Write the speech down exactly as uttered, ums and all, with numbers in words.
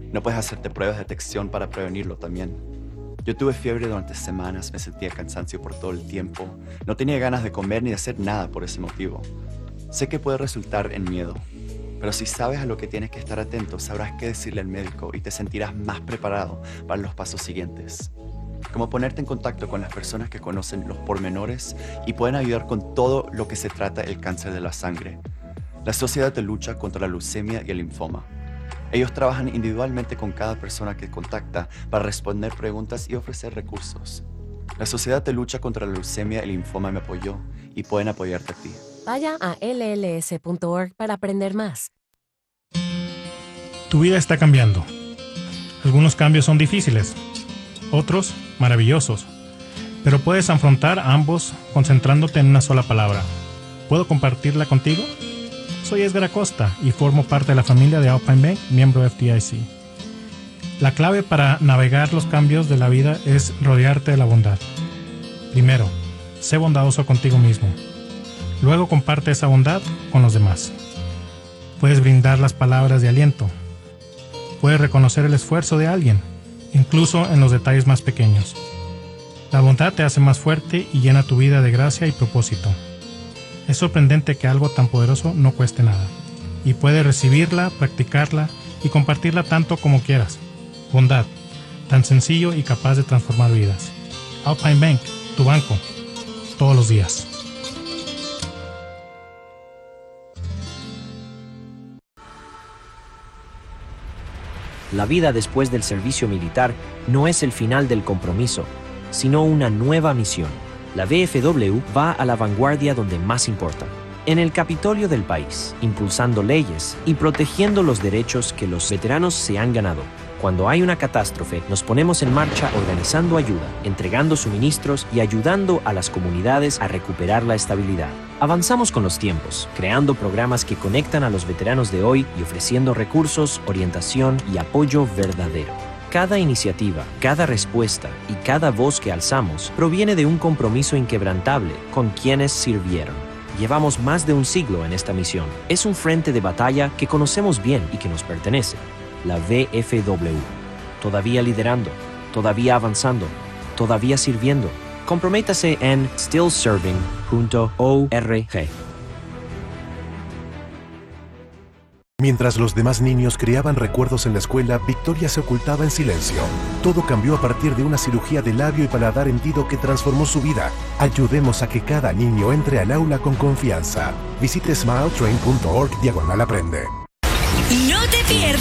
No puedes hacerte pruebas de detección para prevenirlo también. Yo tuve fiebre durante semanas, me sentía cansancio por todo el tiempo, no tenía ganas de comer ni de hacer nada por ese motivo. Sé que puede resultar en miedo, pero si sabes a lo que tienes que estar atento, sabrás qué decirle al médico y te sentirás más preparado para los pasos siguientes. Como ponerte en contacto con las personas que conocen los pormenores y pueden ayudar con todo lo que se trata el cáncer de la sangre. La Sociedad de Lucha contra la Leucemia y el Linfoma. Ellos trabajan individualmente con cada persona que contacta para responder preguntas y ofrecer recursos. La Sociedad de Lucha contra la Leucemia y el Linfoma me apoyó y pueden apoyarte a ti. Vaya a L L S punto org para aprender más. Tu vida está cambiando. Algunos cambios son difíciles, otros maravillosos, pero puedes afrontar ambos concentrándote en una sola palabra. ¿Puedo compartirla contigo? Soy Edgar Acosta y formo parte de la familia de Alpine Bank, miembro F D I C. La clave para navegar los cambios de la vida es rodearte de la bondad. Primero, sé bondadoso contigo mismo. Luego comparte esa bondad con los demás. Puedes brindar las palabras de aliento. Puedes reconocer el esfuerzo de alguien, incluso en los detalles más pequeños. La bondad te hace más fuerte y llena tu vida de gracia y propósito. Es sorprendente que algo tan poderoso no cueste nada, y puedes recibirla, practicarla y compartirla tanto como quieras. Bondad, tan sencillo y capaz de transformar vidas. Alpine Bank, tu banco, todos los días. La vida después del servicio militar no es el final del compromiso, sino una nueva misión. La V F W va a la vanguardia donde más importa, en el Capitolio del país, impulsando leyes y protegiendo los derechos que los veteranos se han ganado. Cuando hay una catástrofe, nos ponemos en marcha organizando ayuda, entregando suministros y ayudando a las comunidades a recuperar la estabilidad. Avanzamos con los tiempos, creando programas que conectan a los veteranos de hoy y ofreciendo recursos, orientación y apoyo verdadero. Cada iniciativa, cada respuesta y cada voz que alzamos proviene de un compromiso inquebrantable con quienes sirvieron. Llevamos más de un siglo en esta misión. Es un frente de batalla que conocemos bien y que nos pertenece. La V F W. Todavía liderando, todavía avanzando, todavía sirviendo. Comprométase en still serving punto org. Mientras los demás niños creaban recuerdos en la escuela, Victoria se ocultaba en silencio. Todo cambió a partir de una cirugía de labio y paladar hendido que transformó su vida. Ayudemos a que cada niño entre al aula con confianza. Visite smiletrain punto org diagonal aprende. No te pierdas